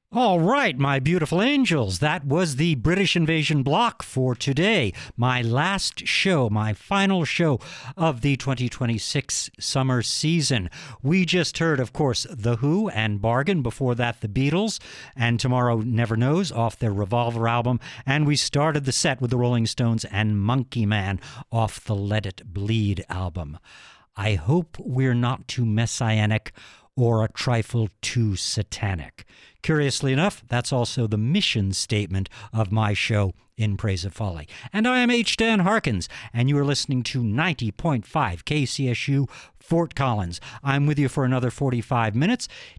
All right, my beautiful angels, that was the British Invasion block for today. My last show, my final show of the 2026 summer season. We just heard, of course, The Who and Bargain, before that The Beatles, and Tomorrow Never Knows off their Revolver album, and we started the set with the Rolling Stones and Monkey Man off the Let It Bleed album. I hope we're not too messianic or a trifle too satanic. Curiously enough, that's also the mission statement of my show, In Praise of Folly. And I am H. Dan Harkins, and you are listening to 90.5 KCSU, Fort Collins. I'm with you for another 45 minutes,